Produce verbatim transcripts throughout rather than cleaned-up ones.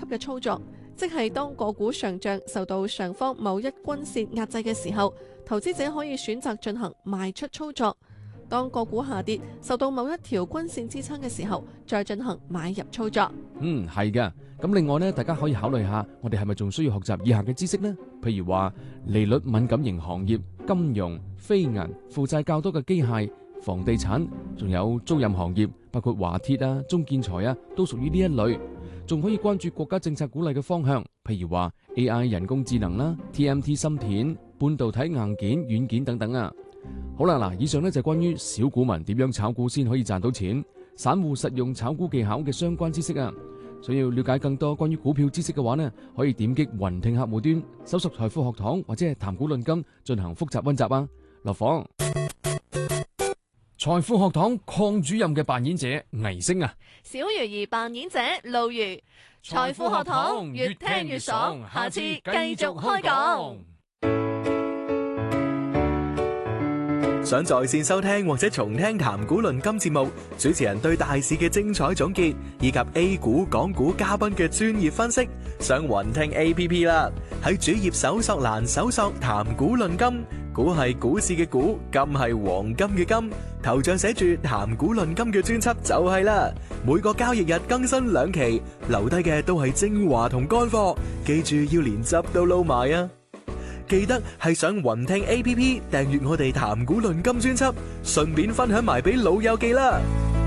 級嘅操作，即係當個股上漲受到上方某一均線壓制嘅時候，投資者可以選擇進行賣出操作；當個股下跌受到某一條均線支撐嘅時候，再進行買入操作。 嗯，係嘅。咁另外呢，大家可以考慮下，我哋係咪仲需要學習以下嘅知識呢？譬如話利率敏感型行業、金融、非銀、負債較多嘅機械、房地產，仲有租賃行業，包括華鐵啊、中建材啊，都屬於呢一類。仲可以關注國家政策鼓勵嘅方向，譬如話 A I 人工智能啦、T M T 芯片、半導體硬件、軟件等等啊。好啦，嗱，以上呢就係關於小股民點樣炒股先可以賺到錢，散戶實用炒股技巧嘅相關知識啊。想要了解更多關於股票知識嘅話呢，可以點擊雲聽客戶端，搜索財富學堂或者係談股論金進行複習溫習啊。落房。財富學堂鄺主任嘅扮演者倪星啊， 小魚兒扮演者路如，財富學堂越聽越爽，下次繼續開講。 想在線收聽或者重聽談股論金節目，主持人對大市嘅精彩總結，以及 A 股、港股嘉賓嘅專業分析，上雲聽 A P P 啦。喺主頁搜索欄搜索談股論金，股係股市嘅股，金係黃金嘅金，頭像寫住談股論金嘅專輯就係啦。每個交易日更新兩期，留低嘅都係精華同乾貨，記住要連汁都撈埋啊！記得係上雲聽 A P P 訂閱我哋談股論金專輯，順便分享埋俾老友記啦。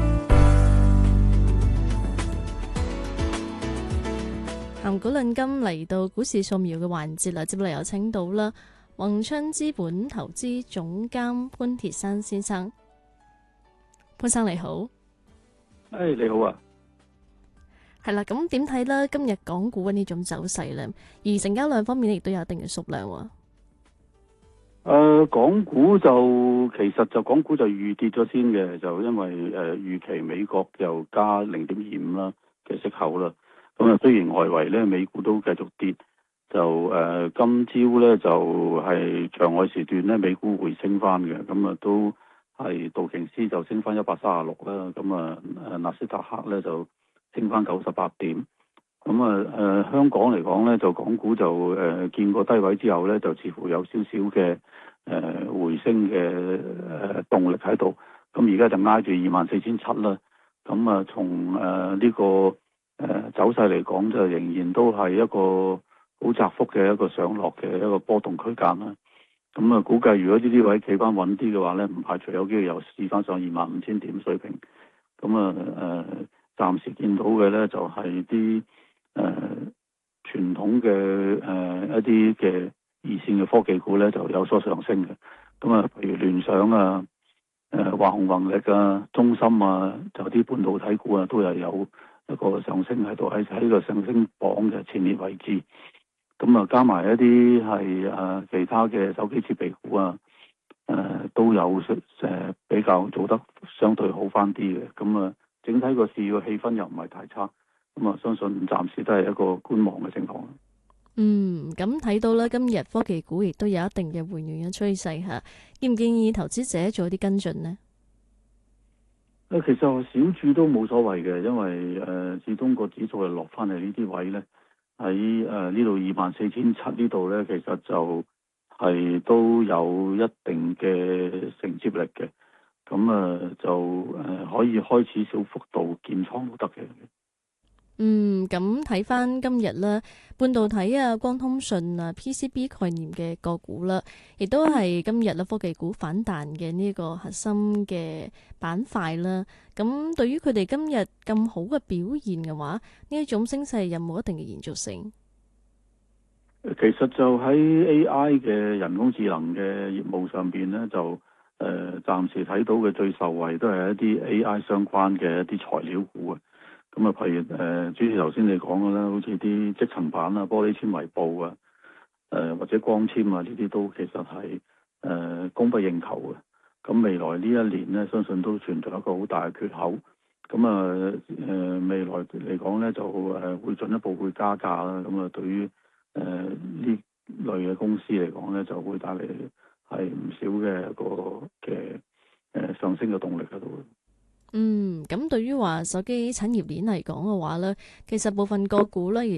談股論金嚟到股市掃描嘅環節啦，接落嚟有請到啦宏昌資本投資總監潘鐵珊先生。潘生你好。 誒、hey, 你好啊。 係啦，咁點睇呢？今日港股嘅呢種走勢呢，而成交量方面亦都有一定嘅縮量喎。 誒、呃，港股就其實就港股就預跌咗先嘅，就因為誒、呃、預期美國又加零點二五啦嘅息口啦。咁啊，雖然外圍咧美股都繼續跌，就誒、呃、今朝咧就係場外時段咧美股回升翻嘅，咁啊都係道瓊斯就升翻一百三十六啦，咁啊誒納斯達克咧就升翻九十八點，咁啊誒香港嚟講咧，就港股就誒、呃、見過低位之後咧，就似乎有少少嘅誒回升嘅誒、呃、動力喺度。咁而家就挨住二萬四千七啦。咁啊從誒呢個誒、呃、走勢嚟講，就仍然都係一個好窄幅嘅一個上落嘅一個波動區間啦。咁啊估計如果呢啲位企翻穩啲嘅話咧，唔排除有機會又試翻上二萬五千點水平。咁啊誒。呃暫時見到嘅咧就係啲誒傳統嘅誒、呃、一啲嘅二線嘅科技股咧就有所上升嘅，咁啊譬如聯想啊、誒華虹宏力啊、中芯啊，就啲半導體股啊都係有一個上升喺度，喺喺呢個上升榜嘅前列位置。咁啊加埋一啲係誒其他嘅手機設備股啊，誒、呃、都有誒、呃、比較做得相對好翻啲嘅，咁啊。整體個市嘅氣氛又唔係太差，咁啊相信暫時都係一個觀望嘅情況。 嗯，咁睇到咧，今日科技股亦都有一定嘅回暖嘅趨勢嚇，建唔建議投資者做啲跟進呢？ 誒，其實小注都冇所謂嘅，因為誒、呃、始終個指數係落翻嚟呢啲位咧，喺誒呢度二萬四千七呢度咧，其實就係都有一定嘅承接力嘅。咁啊，就誒可以開始小幅度建倉都得嘅。 嗯，咁睇翻今日咧，半導體啊、光通訊啊、P C B 概念嘅個股啦，亦都係今日咧科技股反彈嘅呢個核心嘅板塊啦。咁對於佢哋今日咁好嘅表現嘅話，呢一種升勢有冇一定嘅延續性？ 其實就喺 A I 嘅人工智能嘅業務上邊咧，就誒、呃，暫時睇到嘅最受惠都係一啲 A I 相關嘅一啲材料股啊。咁啊，譬如誒、呃，主持頭先你講嘅啦，好似啲積層板啊、玻璃纖維布啊、誒、呃、或者光纖啊，呢啲都其實係誒、呃、供不應求嘅。咁未來呢一年呢，相信都存在一個好大嘅缺口。咁啊誒，未來嚟講呢，就誒會進一步會加價啦。咁啊，對於誒呢類嘅公司嚟講呢，就會帶嚟係唔少嘅一個嘅誒上升嘅動力喺度。 嗯，咁對於話手機產業鏈嚟講嘅話呢，其實部分個股呢亦